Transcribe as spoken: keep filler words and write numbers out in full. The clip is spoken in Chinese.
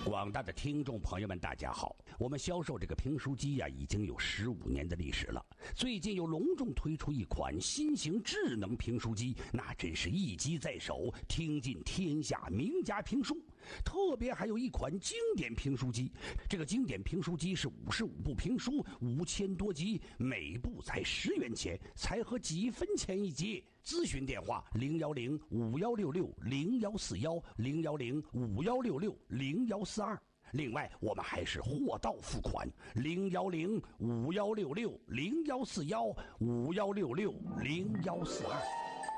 广大的听众朋友们，大家好！我们销售这个评书机呀、啊，已经有十五年的历史了。最近又隆重推出一款新型智能评书机，那真是一机在手，听尽天下名家评书。特别还有一款经典评书机，这个经典评书机是五十五部评书，五千多集，每部才十元钱，才合几分钱一集。咨询电话零幺零五幺六六零幺四幺零幺零五幺六六零幺四二。另外，我们还是货到付款，零幺零五幺六六零幺四幺五幺六六零幺四二。